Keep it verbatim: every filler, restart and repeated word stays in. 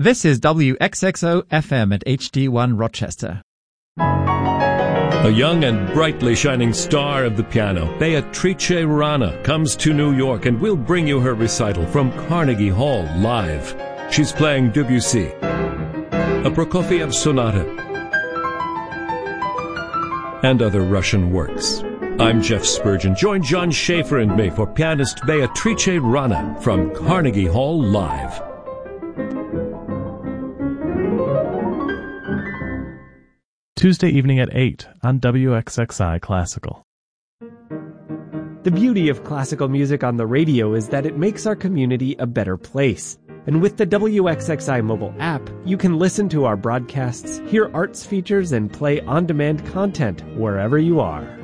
This is W X X O F M at H D one Rochester. A young and brightly shining star of the piano, Beatrice Rana, comes to New York and will bring you her recital from Carnegie Hall live. She's playing Debussy, a Prokofiev sonata, and other Russian works. I'm Jeff Spurgeon. Join John Schaefer and me for pianist Beatrice Rana from Carnegie Hall live. Tuesday evening at eight on W X X I Classical. The beauty of classical music on the radio is that it makes our community a better place. And with the W X X I mobile app, you can listen to our broadcasts, hear arts features, and play on-demand content wherever you are.